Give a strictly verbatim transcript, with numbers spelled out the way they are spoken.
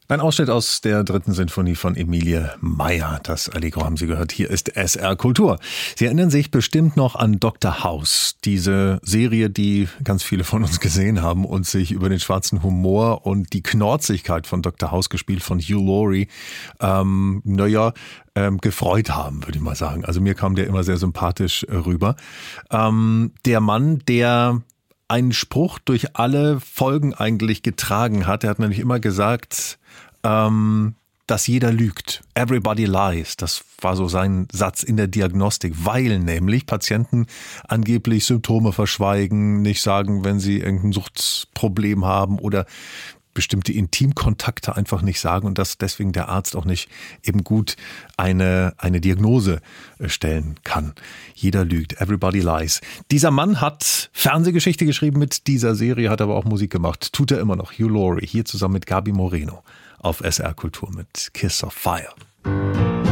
Ein Ausschnitt aus der dritten Sinfonie von Emilie Meyer. Das Allegro haben Sie gehört. Hier ist S R Kultur. Sie erinnern sich bestimmt noch an Doktor House. Diese Serie, die ganz viele von uns gesehen haben und sich über den schwarzen Humor und die Knorzigkeit von Doktor House, gespielt von Hugh Laurie, ähm, naja, ähm, gefreut haben, würde ich mal sagen. Also mir kam der immer sehr sympathisch äh, rüber. Ähm, der Mann, der einen Spruch durch alle Folgen eigentlich getragen hat. Er hat nämlich immer gesagt, ähm, dass jeder lügt. Everybody lies. Das war so sein Satz in der Diagnostik, weil nämlich Patienten angeblich Symptome verschweigen, nicht sagen, wenn sie irgendein Suchtproblem haben oder bestimmte Intimkontakte einfach nicht sagen und dass deswegen der Arzt auch nicht eben gut eine, eine Diagnose stellen kann. Jeder lügt. Everybody lies. Dieser Mann hat Fernsehgeschichte geschrieben mit dieser Serie, hat aber auch Musik gemacht. Tut er immer noch. Hugh Laurie, hier zusammen mit Gabi Moreno auf S R Kultur mit Kiss of Fire.